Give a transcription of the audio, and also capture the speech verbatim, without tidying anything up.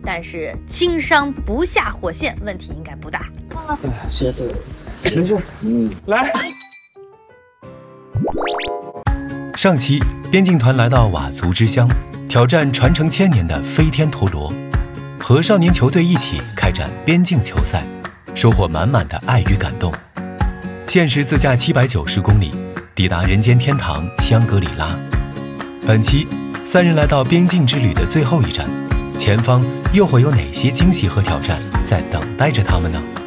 但是轻伤不下火线，问题应该不大。 鞋子，没事，嗯， 来。上期边境团来到佤族之乡，挑战传承千年的飞天陀螺，和少年球队一起开展边境球赛，收获满满的爱与感动。限时自驾七百九十公里，抵达人间天堂香格里拉。本期三人来到边境之旅的最后一站，前方又会有哪些惊喜和挑战在等待着他们呢？